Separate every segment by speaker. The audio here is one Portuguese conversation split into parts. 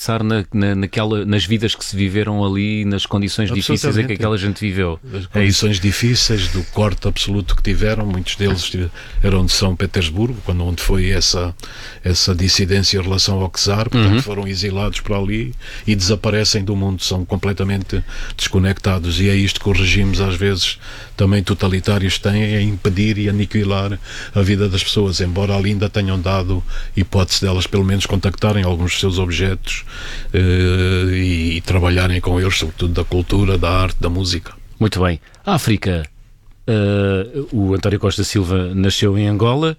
Speaker 1: pensar nas vidas que se viveram ali, nas condições difíceis em que aquela gente viveu.
Speaker 2: As condições difíceis, do corte absoluto que tiveram, muitos deles eram de São Petersburgo, onde foi essa dissidência em relação ao czar, portanto foram exilados para ali e desaparecem do mundo, são completamente desconectados, e é isto que os regimes às vezes também totalitários têm, é impedir e aniquilar a vida das pessoas, embora ali ainda tenham dado hipótese delas pelo menos contactarem alguns dos seus objetos e trabalharem com eles, sobretudo da cultura, da arte, da música.
Speaker 1: Muito bem. A África, o António Costa Silva nasceu em Angola,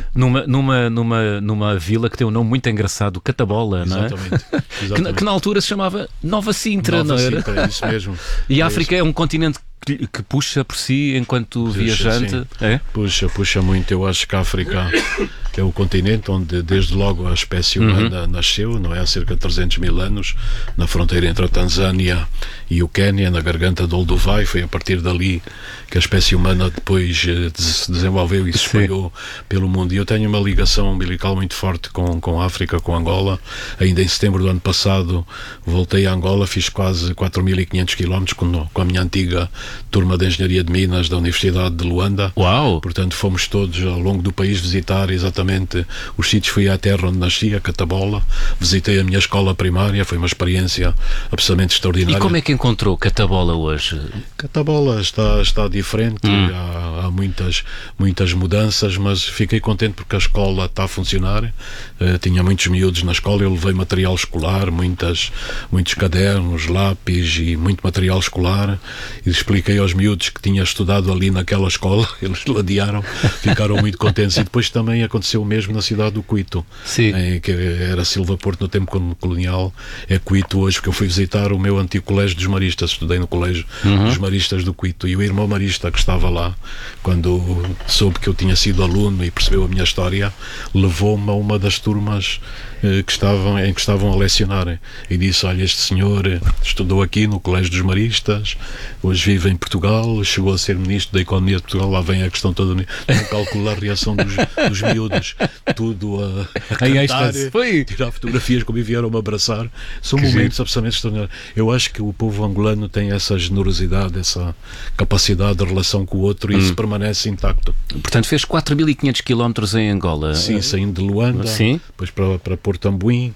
Speaker 1: numa vila que tem um nome muito engraçado, Catabola, não é?
Speaker 2: Exatamente.
Speaker 1: Que na altura se chamava Nova Sintra, não era?
Speaker 2: Sintra, é isso mesmo.
Speaker 1: E a África é um continente que puxa por si enquanto viajante? É?
Speaker 2: Puxa muito. Eu acho que a África é o continente onde desde logo a espécie humana nasceu, não é? Há cerca de 300 mil anos, na fronteira entre a Tanzânia e o Quénia, na garganta do Olduvai. Foi a partir dali que a espécie humana depois se desenvolveu e se espalhou pelo mundo. E eu tenho uma ligação umbilical muito forte com a África, com Angola. Ainda em setembro do ano passado voltei a Angola, fiz quase 4.500 km com a minha antiga turma de Engenharia de Minas da Universidade de Luanda.
Speaker 1: Uau!
Speaker 2: Portanto, fomos todos ao longo do país visitar exatamente os sítios. Fui à terra onde nasci, a Catabola, visitei a minha escola primária, foi uma experiência absolutamente extraordinária.
Speaker 1: E como é que encontrou Catabola hoje?
Speaker 2: Catabola está diferente, há muitas mudanças, mas fiquei contente porque a escola está a funcionar. Tinha muitos miúdos na escola, eu levei material escolar, muitos cadernos, lápis e muito material escolar, e expliquei aos miúdos que tinha estudado ali naquela escola. Eles ladearam, ficaram muito contentes. E depois também aconteceu o mesmo na cidade do Cuito, que era Silva Porto no tempo colonial, é Cuito hoje, porque eu fui visitar o meu antigo colégio dos maristas, estudei no colégio dos maristas do Cuito, e o irmão marista que estava lá, quando soube que eu tinha sido aluno e percebeu a minha história, levou-me a uma das turmas em que estavam a lecionar, e disse: olha, este senhor estudou aqui no colégio dos maristas, hoje vive em Portugal, chegou a ser ministro da Economia de Portugal. Lá vem a questão toda, não calcula a reação dos miúdos, tudo a cantar, tirar fotografias como vieram-me abraçar. São momentos absolutamente extraordinários. Eu acho que o povo angolano tem essa generosidade, essa capacidade de relação com o outro, e isso permanece intacto.
Speaker 1: Portanto, fez 4.500 km em Angola.
Speaker 2: Sim, saindo de Luanda, depois para Porto Ambuim,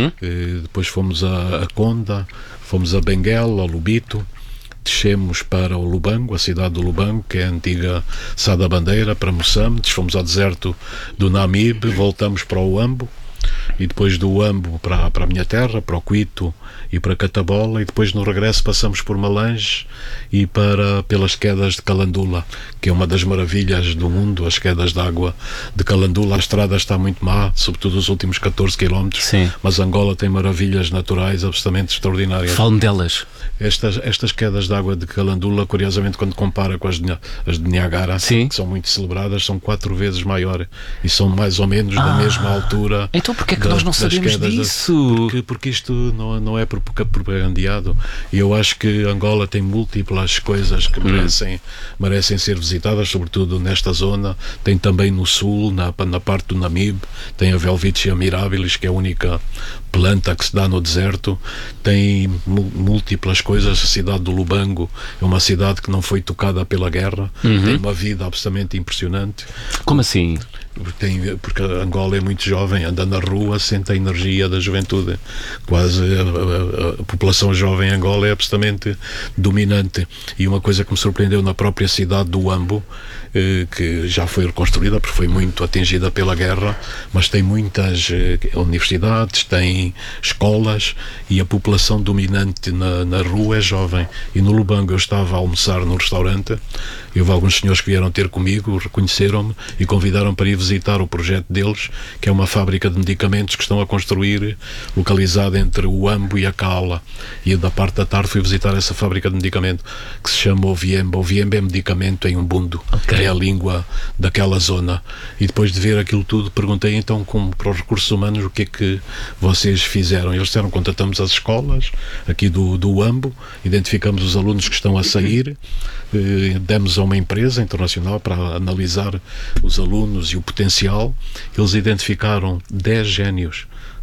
Speaker 2: depois fomos a Conda, fomos a Benguela, a Lubito, descemos para o Lubango, a cidade do Lubango, que é a antiga Sá da Bandeira, para Moçambique, fomos ao deserto do Namibe, voltamos para o Uambo, e depois do Uambo para a minha terra, para o Cuito e para Catabola, e depois no regresso passamos por Malange e pelas quedas de Calandula, que é uma das maravilhas do mundo, as quedas de água de Calandula. A estrada está muito má, sobretudo os últimos 14 km, mas Angola tem maravilhas naturais absolutamente extraordinárias.
Speaker 1: Fale-me delas.
Speaker 2: Estas quedas de água de Calandula, curiosamente, quando compara com as de Niagara, que são muito celebradas, são 4 vezes maior, e são mais ou menos da mesma altura.
Speaker 1: Então porquê é que nós não sabemos disso?
Speaker 2: Porque isto não é propagandeado, e eu acho que Angola tem múltiplas coisas que merecem ser visitadas, sobretudo nesta zona. Tem também no sul, na parte do Namibe, tem a Welwitschia mirabilis, que é a única planta que se dá no deserto. Tem múltiplas coisas. A cidade do Lubango é uma cidade que não foi tocada pela guerra, tem uma vida absolutamente impressionante.
Speaker 1: Como assim?
Speaker 2: Porque Angola é muito jovem, anda na rua, sente a energia da juventude. Quase a população jovem em Angola é absolutamente dominante. E uma coisa que me surpreendeu na própria cidade do Uambo, que já foi reconstruída porque foi muito atingida pela guerra, mas tem muitas universidades, tem escolas, e a população dominante na rua é jovem. E no Lubango eu estava a almoçar num restaurante, e houve alguns senhores que vieram ter comigo, reconheceram-me e convidaram para ir visitar o projeto deles, que é uma fábrica de medicamentos que estão a construir, localizada entre o Uambo e a Cala. E da parte da tarde fui visitar essa fábrica de medicamento, que se chama Oviemba. Oviemba é medicamento em Umbundo, que é a língua daquela zona. E depois de ver aquilo tudo, perguntei então, como para os recursos humanos, o que é que vocês fizeram? Eles disseram: contatamos as escolas aqui do Uambo, identificamos os alunos que estão a sair, demos a uma empresa internacional para analisar os alunos e o potencial. Eles identificaram 10 génios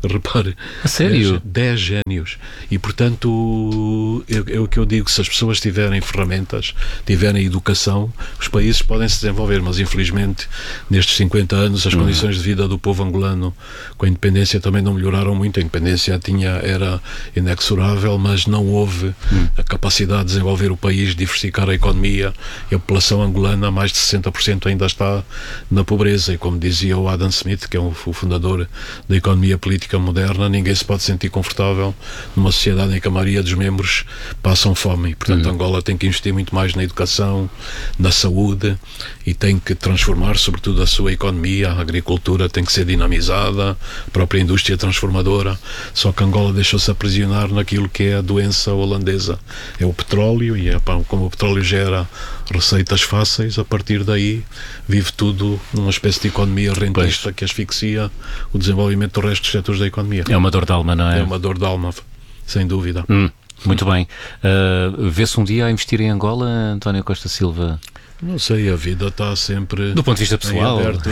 Speaker 2: repare.
Speaker 1: A sério?
Speaker 2: 10 génios. E, portanto, é o que eu digo, se as pessoas tiverem ferramentas, tiverem educação, os países podem se desenvolver, mas infelizmente, nestes 50 anos, as condições de vida do povo angolano com a independência também não melhoraram muito. A independência era inexorável, mas não houve a capacidade de desenvolver o país, diversificar a economia, e a população angolana, mais de 60% ainda está na pobreza. E como dizia o Adam Smith, que é o fundador da economia política moderna, ninguém se pode sentir confortável numa sociedade em que a maioria dos membros passam fome. E, portanto, Angola tem que investir muito mais na educação, na saúde, e tem que transformar sobretudo a sua economia. A agricultura tem que ser dinamizada, a própria indústria transformadora. Só que Angola deixou-se aprisionar naquilo que é a doença holandesa, é o petróleo, e como o petróleo gera receitas fáceis, a partir daí vive tudo numa espécie de economia rentista que asfixia o desenvolvimento do resto dos setores da economia.
Speaker 1: É uma dor de alma, não é?
Speaker 2: É uma dor de alma, sem dúvida.
Speaker 1: Muito bem. Vê-se um dia a investir em Angola, António Costa Silva?
Speaker 2: Não sei, a vida está sempre...
Speaker 1: Do ponto de vista pessoal?
Speaker 2: Aberto.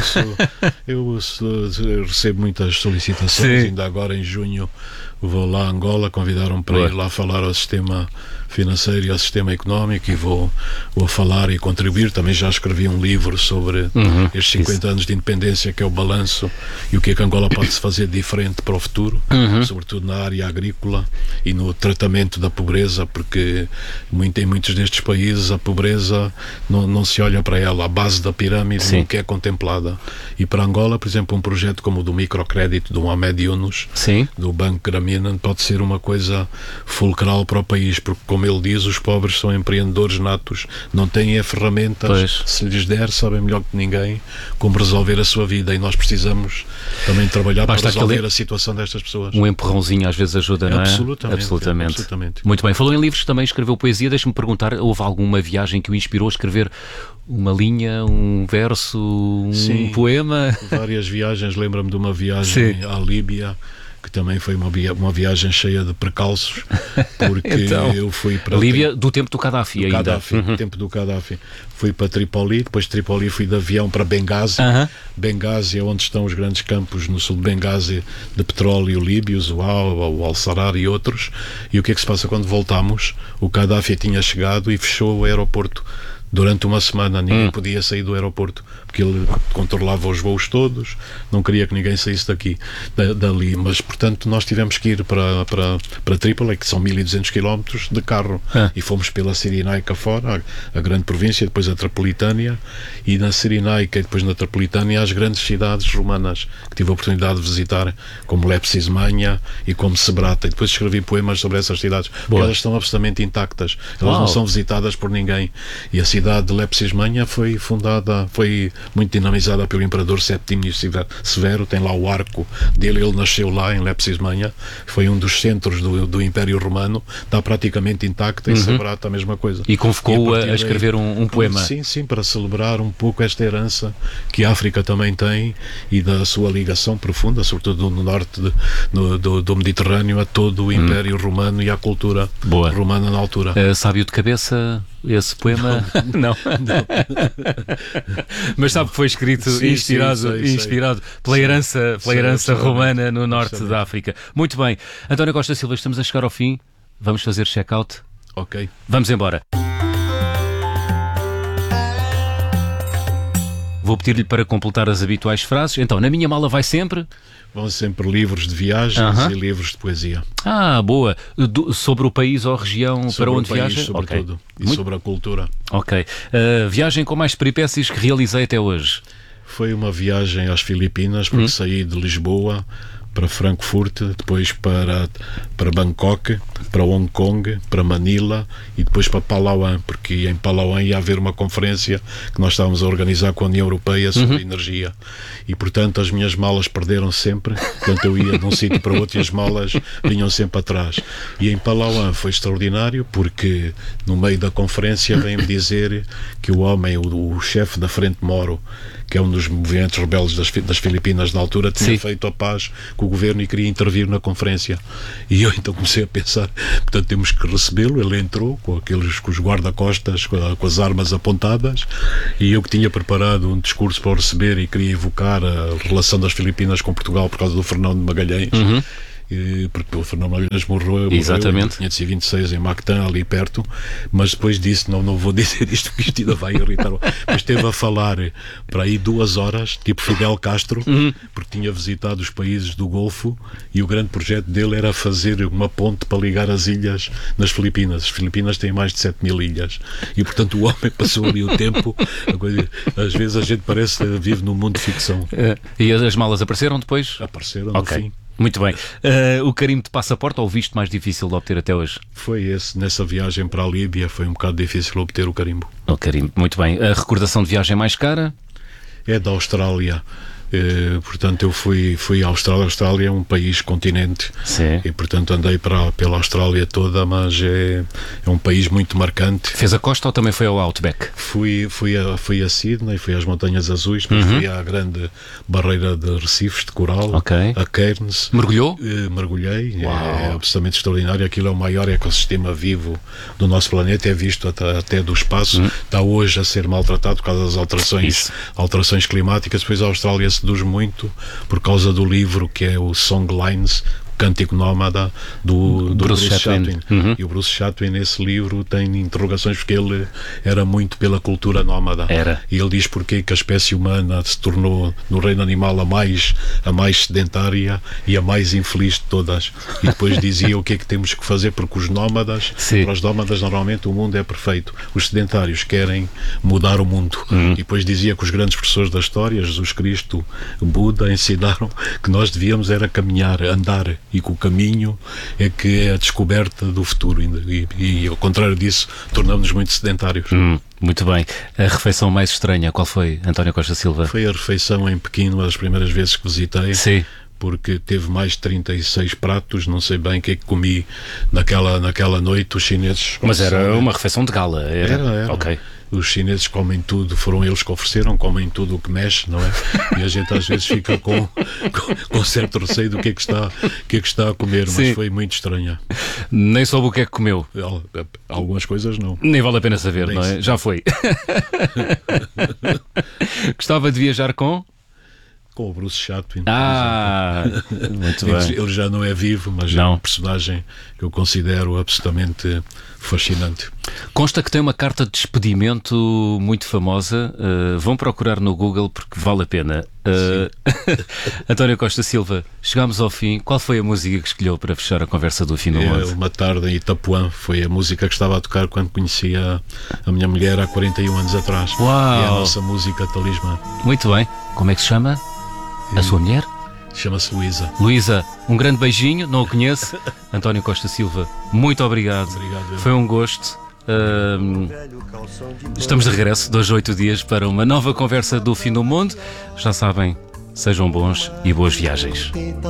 Speaker 2: Eu recebo muitas solicitações. Sim. Ainda agora em junho vou lá a Angola, convidaram-me para ir lá falar ao sistema financeiro e ao sistema económico, e vou falar e contribuir. Também já escrevi um livro sobre estes 50 anos de independência, que é o balanço e o que é que Angola pode se fazer diferente para o futuro, sobretudo na área agrícola e no tratamento da pobreza, porque em muitos destes países a pobreza não se olha para ela, a base da pirâmide nunca é contemplada. E para Angola, por exemplo, um projeto como o do microcrédito do Mohamed Yunus, do Banco Grameenan, pode ser uma coisa fulcral para o país, porque, como ele diz, os pobres são empreendedores natos, não têm ferramentas, se lhes der, sabem melhor que ninguém como resolver a sua vida, e nós precisamos também trabalhar para resolver a situação destas pessoas.
Speaker 1: Um empurrãozinho às vezes ajuda, não é?
Speaker 2: Absolutamente.
Speaker 1: Muito bem. Falou em livros, também escreveu poesia. Deixa-me perguntar, houve alguma viagem que o inspirou a escrever uma linha, um verso, um poema?
Speaker 2: Várias viagens. Lembro-me de uma viagem à Líbia, que também foi uma viagem cheia de precalços, porque então, eu fui para...
Speaker 1: Líbia do tempo do Gaddafi ainda.
Speaker 2: Do tempo do Gaddafi. Fui para Tripoli, depois de Tripoli fui de avião para Benghazi. Benghazi é onde estão os grandes campos, no sul de Benghazi, de petróleo líbios, o Al-Sarar e outros. E o que é que se passa quando voltamos? O Gaddafi tinha chegado e fechou o aeroporto. Durante uma semana ninguém podia sair do aeroporto, porque ele controlava os voos todos, não queria que ninguém saísse dali. Mas, portanto, nós tivemos que ir para Trípoli, que são 1200 km de carro, e fomos pela Cirenaica fora, a grande província, depois a Trapolitânia, e na Cirenaica e depois na Trapolitânia as grandes cidades romanas, que tive a oportunidade de visitar, como Lepsismania e como Sebrata, e depois escrevi poemas sobre essas cidades, porque elas estão absolutamente intactas, elas não são visitadas por ninguém. E a cidade de Lepsismania foi muito dinamizada pelo imperador Septímio Severo, tem lá o arco dele, ele nasceu lá em Lepsismania, foi um dos centros do Império Romano, está praticamente intacta, e Sebrata a mesma coisa.
Speaker 1: E convocou a escrever um poema.
Speaker 2: Sim, para celebrar um pouco esta herança que a África também tem, e da sua ligação profunda, sobretudo no norte do Mediterrâneo, a todo o Império Romano e à cultura romana na altura.
Speaker 1: Sábio de cabeça esse poema? Não. Mas sabe que foi escrito inspirado pela herança romana no norte da África. Muito bem. António Costa Silva, estamos a chegar ao fim. Vamos fazer check-out?
Speaker 2: Ok.
Speaker 1: Vamos embora. Vou pedir-lhe para completar as habituais frases. Então, na minha mala vai sempre...
Speaker 2: Vão sempre livros de viagens e livros de poesia.
Speaker 1: Boa. Sobre o país ou a região para onde viaja?
Speaker 2: Sobretudo. E sobre a cultura.
Speaker 1: Ok. Viagem com mais peripécias que realizei até hoje?
Speaker 2: Foi uma viagem às Filipinas, porque saí de Lisboa para Frankfurt, depois para Bangkok, para Hong Kong, para Manila e depois para Palauan, porque em Palauan ia haver uma conferência que nós estávamos a organizar com a União Europeia sobre energia, e portanto as minhas malas perderam sempre, portanto eu ia de um sítio para outro e as malas vinham sempre atrás. E em Palauan foi extraordinário, porque no meio da conferência vem-me dizer que o homem, o chefe da Frente Moro, que é um dos movimentos rebeldes das Filipinas na altura, tinha
Speaker 1: Sim.
Speaker 2: feito a paz com o governo e queria intervir na conferência. E eu então comecei a pensar, portanto temos que recebê-lo. Ele entrou com os guarda-costas, com as armas apontadas, e eu que tinha preparado um discurso para o receber e queria evocar a relação das Filipinas com Portugal por causa do Fernão de Magalhães. Porque o Fernão Magalhães morreu em 1526 em Mactan, ali perto, mas depois disse, não vou dizer isto porque isto ainda vai irritar, mas esteve a falar para aí 2 horas, tipo Fidel Castro, porque tinha visitado os países do Golfo e o grande projeto dele era fazer uma ponte para ligar as ilhas nas Filipinas. As Filipinas têm mais de 7.000 ilhas e portanto o homem passou ali o tempo, às vezes a gente parece que vive num mundo de ficção.
Speaker 1: E as malas apareceram depois?
Speaker 2: Apareceram no fim.
Speaker 1: Muito bem. O carimbo de passaporte ou o visto mais difícil de obter até hoje?
Speaker 2: Foi nessa viagem para a Líbia, foi um bocado difícil obter o carimbo.
Speaker 1: O carimbo, muito bem. A recordação de viagem mais cara?
Speaker 2: É da Austrália. Portanto, eu fui à Austrália. A Austrália é um país continente.
Speaker 1: Sim.
Speaker 2: E portanto andei pela Austrália toda, mas é um país muito marcante.
Speaker 1: Fez a costa ou também foi ao Outback?
Speaker 2: Fui a Sydney, fui às Montanhas Azuis, depois fui à grande barreira de recifes de coral, a Cairns.
Speaker 1: Mergulhou?
Speaker 2: Mergulhei. É absolutamente extraordinário. Aquilo é o maior ecossistema vivo do nosso planeta, é visto até do espaço. Está hoje a ser maltratado por causa das alterações climáticas. Depois a Austrália seduz muito por causa do livro que é o Songlines, Cântico Nómada do Bruce Chatwin. E o Bruce Chatwin nesse livro tem interrogações porque ele era muito pela cultura nómada. E ele diz porque que a espécie humana se tornou no reino animal a mais sedentária e a mais infeliz de todas. E depois dizia o que é que temos que fazer, porque os nómadas, para os nómadas normalmente o mundo é perfeito. Os sedentários querem mudar o mundo. E depois dizia que os grandes professores da história, Jesus Cristo, Buda, ensinaram que nós devíamos era caminhar, andar, e que o caminho é que é a descoberta do futuro e ao contrário disso tornamos-nos muito sedentários.
Speaker 1: Muito bem. A refeição mais estranha, qual foi, António Costa Silva?
Speaker 2: Foi a refeição em Pequim, uma das primeiras vezes que visitei.
Speaker 1: Sim.
Speaker 2: Porque teve mais de 36 pratos, não sei bem o que é que comi naquela noite. Os chineses...
Speaker 1: Mas era uma refeição de gala?
Speaker 2: Era.
Speaker 1: Ok.
Speaker 2: Os chineses comem tudo, foram eles que ofereceram, comem tudo o que mexe, não é? E a gente às vezes fica com certo receio do que é que está a comer, mas foi muito estranha.
Speaker 1: Nem soube o que é que comeu.
Speaker 2: Algumas coisas não.
Speaker 1: Nem vale a pena saber, não é? Já foi. Gostava de viajar com
Speaker 2: o Bruce Chatwin.
Speaker 1: Muito bem.
Speaker 2: Ele já não é vivo, mas é um personagem que eu considero absolutamente fascinante.
Speaker 1: Consta que tem uma carta de despedimento muito famosa. Vão procurar no Google porque vale a pena. António Costa Silva, chegámos ao fim. Qual foi a música que escolheu para fechar a conversa do Fim do Mundo?
Speaker 2: Uma Tarde em Itapuã. Foi a música que estava a tocar quando conheci a minha mulher há 41 anos atrás.
Speaker 1: Uau.
Speaker 2: É a nossa música talismã.
Speaker 1: Muito bem. Como é que se chama? A sua mulher?
Speaker 2: Chama-se Luísa.
Speaker 1: Luísa, um grande beijinho, não o conheço. António Costa Silva, muito obrigado. Foi um gosto. Estamos de regresso, 2 a 8 dias, para uma nova conversa do Fim do Mundo. Já sabem, sejam bons e boas viagens.